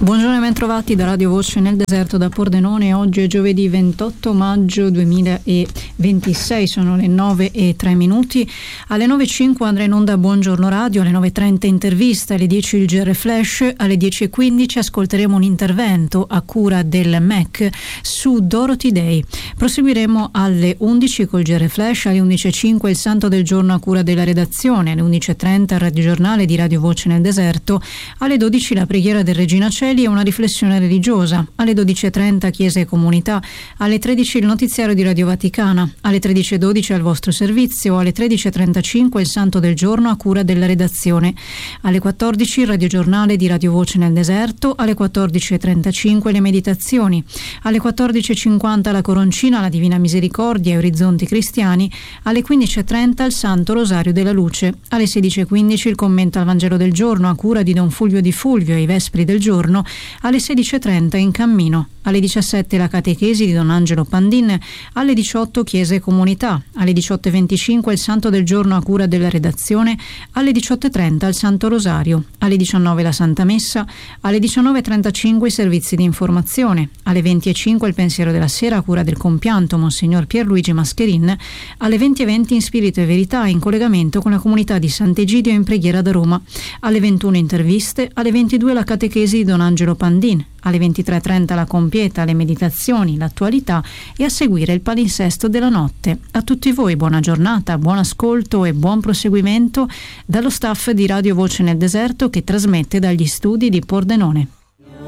Buongiorno e ben trovati da Radio Voce nel Deserto da Pordenone. Oggi è giovedì 28 maggio 2026, sono le 9:03. Alle 9:05 andrà in onda Buongiorno Radio, alle 9:30 intervista, alle 10 il GR Flash, alle 10:15 ascolteremo un intervento a cura del MEC su Dorothy Day. Proseguiremo alle 11 col GR Flash, alle 11:05 il Santo del Giorno a cura della redazione, alle 11:30 il radiogiornale di Radio Voce nel Deserto, alle 12 la preghiera del Regina Coeli e una riflessione religiosa, alle 12:30 Chiesa e Comunità, alle 13 il notiziario di Radio Vaticana, alle 13:12 al vostro servizio, alle 13:35 il Santo del Giorno a cura della redazione, alle 14 il radiogiornale di Radio Voce nel Deserto, alle 14:35 le meditazioni, alle 14:50 la Coroncina, la Divina Misericordia e Orizzonti Cristiani, alle 15:30 il Santo Rosario della Luce, alle 16:15 il commento al Vangelo del Giorno a cura di Don Fulvio Di Fulvio e i Vespri del Giorno, alle 16:30 In Cammino, alle 17 la catechesi di Don Angelo Pandin, alle 18 Chiesa e Comunità, alle 18:25 il Santo del Giorno a cura della redazione, alle 18:30 il Santo Rosario, alle 19 la Santa Messa, alle 19:35 i servizi di informazione, alle 20:05 il Pensiero della Sera a cura del compianto Monsignor Pierluigi Mascherin, alle 20:20 in Spirito e Verità in collegamento con la comunità di Sant'Egidio in preghiera da Roma, alle 21 interviste, alle 22 la catechesi di Don Angelo Pandin, alle 23:30 la compieta, le meditazioni, l'attualità e a seguire il palinsesto della notte. A tutti voi buona giornata, buon ascolto e buon proseguimento dallo staff di Radio Voce nel Deserto che trasmette dagli studi di Pordenone.